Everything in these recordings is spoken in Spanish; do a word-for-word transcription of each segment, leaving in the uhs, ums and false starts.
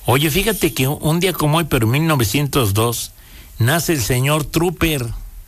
Oye, fíjate que un día como hoy, pero en mil novecientos dos, nace el señor Trooper,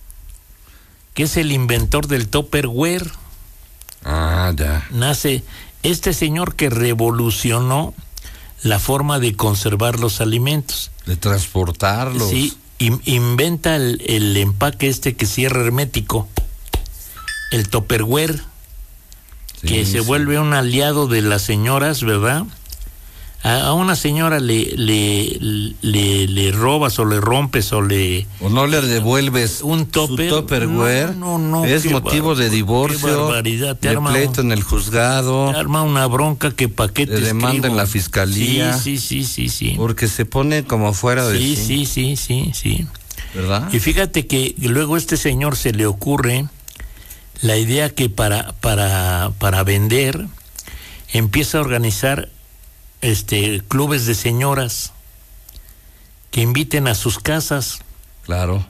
que es el inventor del Tupperware. Ah, ya. Nace este señor que revolucionó la forma de conservar los alimentos. De transportarlos. Sí, in, inventa el, el empaque este que cierra hermético, el Tupperware, sí, que se sí. vuelve un aliado de las señoras, ¿verdad? A, a una señora le, le, le, le robas o le rompes o le... O no le devuelves un topper, su Tupperware, no, no, no, es motivo bar, de divorcio, de pleito un, en el juzgado. Te arma una bronca que pa' qué te demanda escribo. En la fiscalía. Sí, sí, sí, sí, sí. Porque se pone como fuera de sí. Sí, sí, sí, sí, sí. ¿Verdad? Y fíjate que luego a este señor se le ocurre la idea que para, para, para vender empieza a organizar este clubes de señoras que inviten a sus casas. Claro.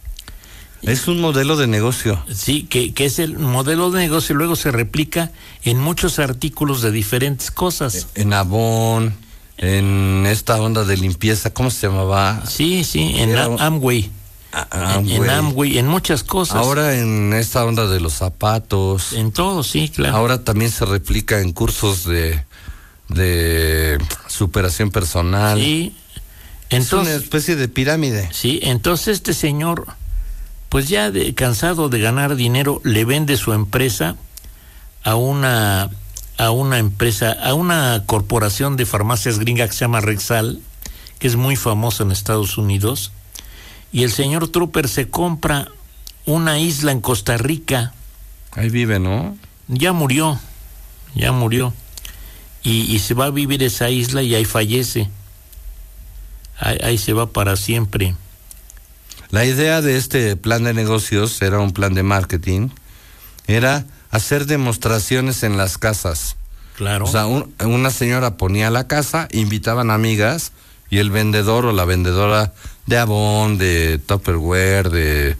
Es un modelo de negocio. Sí, que, que es el modelo de negocio y luego se replica en muchos artículos de diferentes cosas. En Avon, en esta onda de limpieza, ¿cómo se llamaba? Sí, sí, en Era... Amway. Amway. En Amway, en muchas cosas. Ahora en esta onda de los zapatos. En todo, sí, claro. Ahora también se replica en cursos de de superación personal. Sí. Entonces, es una especie de pirámide. Sí, entonces este señor, pues ya de, cansado de ganar dinero, le vende su empresa a una a una empresa, a una corporación de farmacias gringa que se llama Rexall, que es muy famosa en Estados Unidos, y el señor Trooper se compra una isla en Costa Rica. Ahí vive, ¿no? Ya murió, ya murió. Y, y se va a vivir esa isla y ahí fallece. Ahí, ahí se va para siempre. La idea de este plan de negocios era un plan de marketing, era hacer demostraciones en las casas. Claro. O sea, un, una señora ponía la casa, invitaban amigas y el vendedor o la vendedora de Avon, de Tupperware, de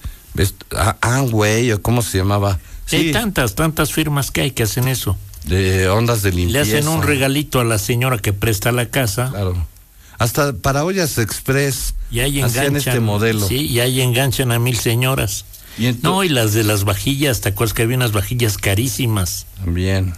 Amway o cómo se llamaba. Sí. Hay tantas, tantas firmas que hay que hacen eso. De ondas de limpieza. Le hacen un regalito a la señora que presta la casa. Claro. Hasta para ollas express y ahí hacían enganchan este modelo. Sí, y ahí enganchan a mil señoras. Y ento- no, y las de las vajillas, ¿te acuerdas que había unas vajillas carísimas? También.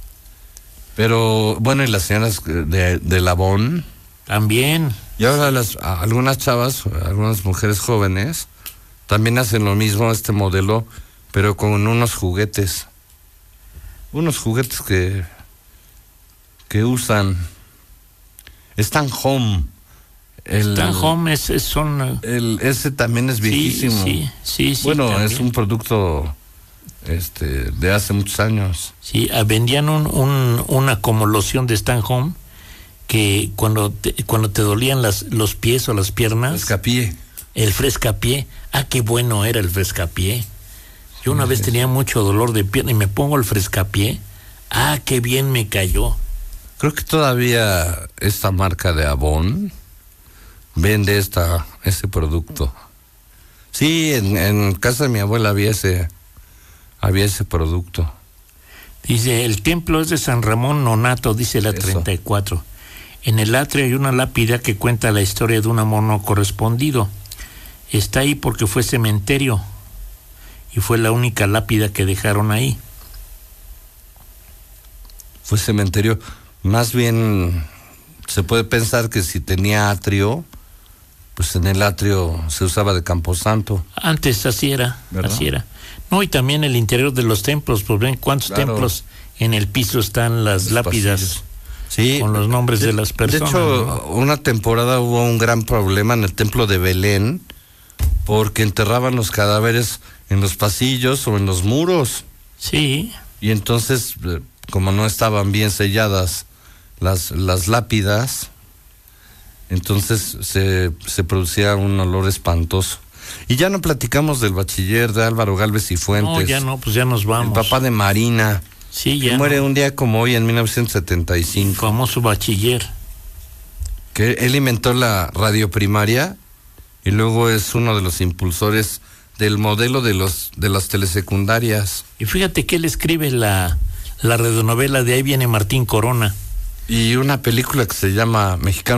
Pero, bueno, y las señoras de, de Avon. También. Y ahora las, algunas chavas, algunas mujeres jóvenes, también hacen lo mismo, este modelo, pero con unos juguetes. Unos juguetes que que usan Stan Home. El, Stan Home es, es son el, ese también es viejísimo. Sí, sí, sí. Bueno, también. Es un producto este de hace muchos años. Sí, vendían un, un una como loción de Stan Home que cuando te, cuando te dolían las los pies o las piernas. Frescapié. El frescapié. Ah, qué bueno era el frescapié. Yo una sí, vez sí. tenía mucho dolor de pierna y me pongo el frescapié. Ah, qué bien me cayó. Creo que todavía esta marca de Avon vende esta ese producto. Sí, en, en casa de mi abuela había ese había ese producto. Dice, el templo es de San Ramón Nonato, dice la Eso. treinta y cuatro. En el atrio hay una lápida que cuenta la historia de un amor no correspondido. Está ahí porque fue cementerio. Y fue la única lápida que dejaron ahí. Fue cementerio. Más bien se puede pensar que si tenía atrio, pues en el atrio se usaba de camposanto. Antes así era, ¿verdad? Así era. No, y también el interior de los templos, pues ven cuántos claro. templos en el piso están las los lápidas. Pasillos. Sí, con los nombres de, de las personas. De hecho, ¿no? Una temporada hubo un gran problema en el templo de Belén, porque enterraban los cadáveres en los pasillos o en los muros. Sí. Y entonces, como no estaban bien selladas las, las lápidas, entonces se, se producía un olor espantoso. Y ya no platicamos del bachiller de Álvaro Gálvez y Fuentes. No, ya no, pues ya nos vamos. El papá de Marina. Sí, ya. Que muere no. un día como hoy en mil novecientos setenta y cinco. El famoso bachiller. Que él inventó la radio primaria y luego es uno de los impulsores del modelo de los de las telesecundarias. Y fíjate que él escribe la, la radionovela de Ahí viene Martín Corona. Y una película que se llama Mexicano